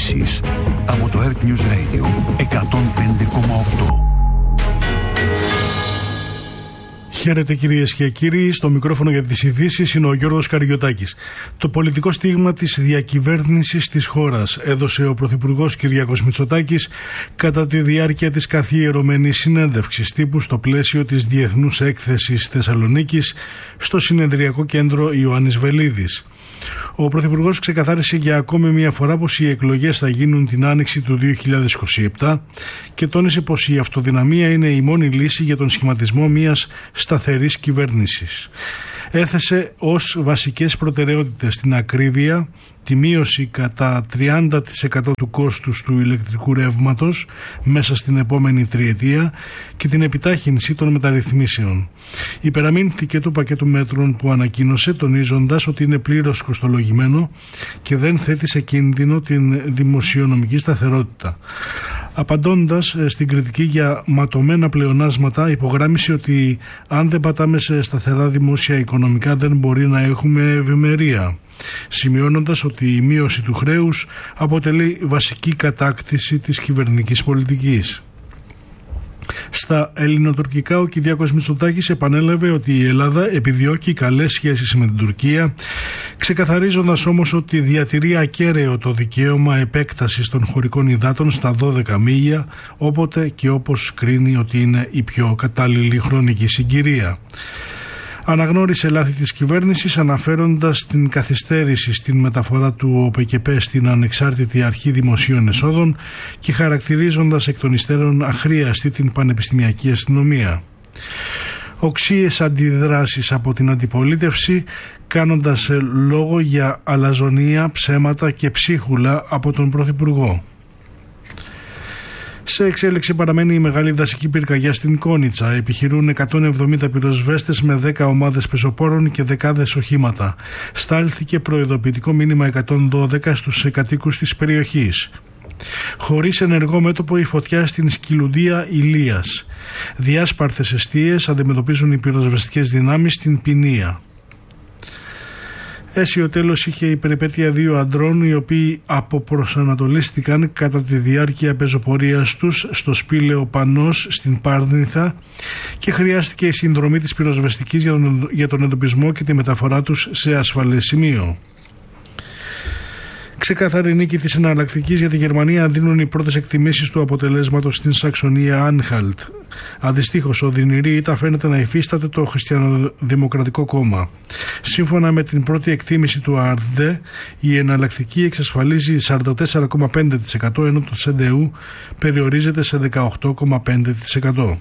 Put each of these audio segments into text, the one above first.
ειδήσεις από το Earth News Radio 105,8. Χαίρετε κυρίες και κύριοι, στο μικρόφωνο για τις ειδήσεις είναι ο Γιώργος Καριωτάκης. Το πολιτικό στίγμα της διακυβέρνησης της χώρας έδωσε ο Πρωθυπουργός Κυριάκος Μητσοτάκης κατά τη διάρκεια της καθιερωμένης συνέντευξης τύπου στο πλαίσιο της Διεθνούς Έκθεσης Θεσσαλονίκης στο Συνεδριακό Κέντρο Ιωάννης Βελίδης. Ο Πρωθυπουργός ξεκαθάρισε για ακόμη μια φορά πως οι εκλογές θα γίνουν την άνοιξη του 2027 και τόνισε πως η αυτοδυναμία είναι η μόνη λύση για τον σχηματισμό μιας σταθερής κυβέρνησης. Έθεσε ως βασικές προτεραιότητες την ακρίβεια, τη μείωση κατά 30% του κόστους του ηλεκτρικού ρεύματος μέσα στην επόμενη τριετία και την επιτάχυνση των μεταρρυθμίσεων. Υπεραμείνθηκε του πακέτου μέτρων που ανακοίνωσε, τονίζοντας ότι είναι πλήρως κοστολογημένο και δεν θέτει σε κίνδυνο την δημοσιονομική σταθερότητα. Απαντώντας στην κριτική για ματωμένα πλεονάσματα, υπογράμμισε ότι αν δεν πατάμε σε σταθερά δημόσια οικονομικά δεν μπορεί να έχουμε ευημερία, σημειώνοντας ότι η μείωση του χρέους αποτελεί βασική κατάκτηση της κυβερνητικής πολιτικής. Στα ελληνοτουρκικά, ο Κυριάκος Μητσοτάκης επανέλαβε ότι η Ελλάδα επιδιώκει καλές σχέσεις με την Τουρκία, ξεκαθαρίζοντας όμως ότι διατηρεί ακέραιο το δικαίωμα επέκτασης των χωρικών υδάτων στα 12 μίλια, όποτε και όπως κρίνει ότι είναι η πιο κατάλληλη χρονική συγκυρία. Αναγνώρισε λάθη της κυβέρνησης, αναφέροντας την καθυστέρηση στην μεταφορά του ΟΠΕΚΕΠΕ στην Ανεξάρτητη Αρχή Δημοσίων Εσόδων και χαρακτηρίζοντας εκ των υστέρων αχρίαστη την πανεπιστημιακή αστυνομία. Οξύες αντιδράσεις από την αντιπολίτευση, κάνοντας λόγο για αλαζονία, ψέματα και ψίχουλα από τον Πρωθυπουργό. Σε εξέλιξη παραμένει η μεγάλη δασική πυρκαγιά στην Κόνιτσα. Επιχειρούν 170 πυροσβέστες με 10 ομάδες πεζοπόρων και δεκάδες οχήματα. Στάλθηκε προειδοποιητικό μήνυμα 112 στους κατοίκους της περιοχής. Χωρίς ενεργό μέτωπο η φωτιά στην Σκυλουντία Ηλίας. Διάσπαρθες εστίες αντιμετωπίζουν οι πυροσβεστικές δυνάμεις στην Ποινία. Αίσιο τέλος είχε η περιπέτεια δύο αντρών οι οποίοι αποπροσανατολίστηκαν κατά τη διάρκεια πεζοπορίας τους στο σπήλαιο Πανός στην Πάρνηθα και χρειάστηκε η συνδρομή της πυροσβεστικής για τον εντοπισμό και τη μεταφορά τους σε ασφαλές σημείο. Ξεκάθαρη νίκη της εναλλακτικής για τη Γερμανία δίνουν οι πρώτες εκτιμήσεις του αποτελέσματος στην Σαξονία Άνχαλτ. Αντιστοίχως, οδυνηρή ήττα φαίνεται να υφίσταται το Χριστιανοδημοκρατικό Κόμμα. Σύμφωνα με την πρώτη εκτίμηση του ΑΡΔΕ, η εναλλακτική εξασφαλίζει 44,5% ενώ το ΣΕΝΤΕΟΥ περιορίζεται σε 18,5%.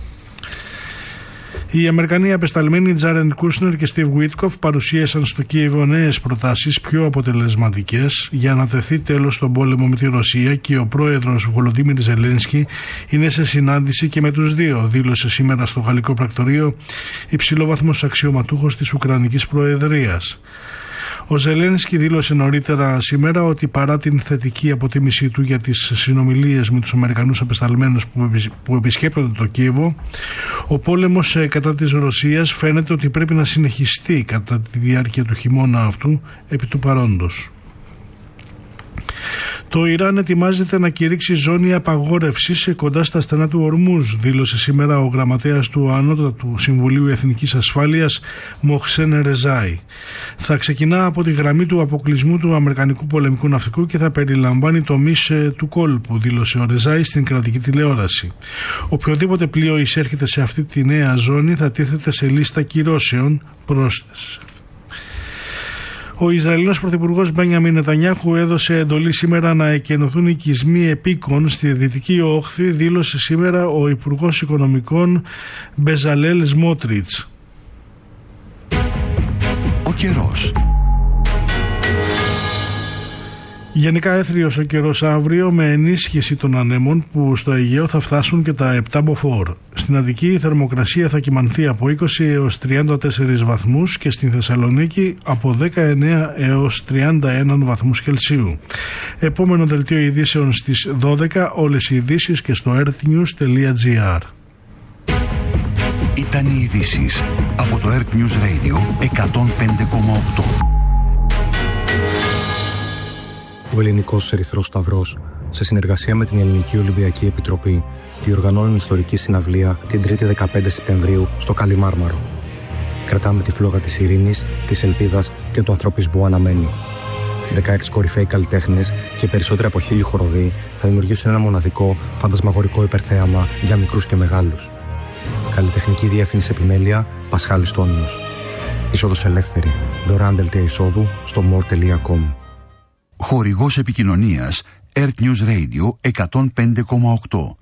Οι Αμερικανοί απεσταλμένοι Τζάρεντ Κούσνερ και Στίβ Βίτκοφ παρουσίασαν στο Κίεβο νέες προτάσεις πιο αποτελεσματικές για να τεθεί τέλος στον πόλεμο με τη Ρωσία και ο πρόεδρος Βολοντίμιρ Ζελένσκι είναι σε συνάντηση και με τους δύο, δήλωσε σήμερα στο Γαλλικό Πρακτορείο υψηλόβαθμος αξιωματούχος της Ουκρανικής Προεδρίας. Ο Ζελένσκι δήλωσε νωρίτερα σήμερα ότι παρά την θετική αποτίμησή του για τις συνομιλίες με τους Αμερικανούς απεσταλμένους που επισκέπτονται το Κίεβο, ο πόλεμος κατά της Ρωσίας φαίνεται ότι πρέπει να συνεχιστεί κατά τη διάρκεια του χειμώνα αυτού επί του παρόντος. Το Ιράν ετοιμάζεται να κηρύξει ζώνη απαγόρευσης κοντά στα στενά του Ορμούζ, δήλωσε σήμερα ο γραμματέας του Ανώτατου Συμβουλίου Εθνικής Ασφάλειας Μοχσέν Ρεζάι. Θα ξεκινά από τη γραμμή του αποκλεισμού του Αμερικανικού πολεμικού ναυτικού και θα περιλαμβάνει τομείς του κόλπου, δήλωσε ο Ρεζάι στην κρατική τηλεόραση. Οποιοδήποτε πλοίο εισέρχεται σε αυτή τη νέα ζώνη θα τίθεται σε λίστα κυρώσεων, πρόσθεσε. Ο Ισραηλινός Πρωθυπουργός Μπένιαμιν Νετανιάχου έδωσε εντολή σήμερα να εκενωθούν οικισμοί επίκων στη Δυτική Όχθη, δήλωσε σήμερα ο Υπουργός Οικονομικών Μπεζαλέλ Σμότριτς. Ο καιρός. Γενικά έθριος ο καιρός αύριο με ενίσχυση των ανέμων που στο Αιγαίο θα φτάσουν και τα 7 μποφόρ. Στην Αττική η θερμοκρασία θα κυμανθεί από 20 έως 34 βαθμούς και στην Θεσσαλονίκη από 19 έως 31 βαθμούς Κελσίου. Επόμενο δελτίο ειδήσεων στις 12, όλες οι ειδήσεις και στο earthnews.gr. Ήταν οι ειδήσεις από το Earth News Radio 105,8. Ο Ελληνικός Ερυθρός Σταυρός, σε συνεργασία με την Ελληνική Ολυμπιακή Επιτροπή, διοργανώνουν ιστορική συναυλία την 3η 15 Σεπτεμβρίου στο Καλιμάρμαρο. Κρατάμε τη φλόγα της ειρήνης, της ελπίδας και του ανθρωπισμού που αναμένει. 16 κορυφαίοι καλλιτέχνες και περισσότεροι από 1000 χοροδοί θα δημιουργήσουν ένα μοναδικό, φαντασμαγορικό υπερθέαμα για μικρούς και μεγάλους. Καλλιτεχνική διεύθυνση επιμέλεια Πασχάλης Τόνιος. Είσοδος ελεύθερη. Δωρεάν δελτία εισόδου στο more.com. Χορηγός επικοινωνίας Earth News Radio 105,8.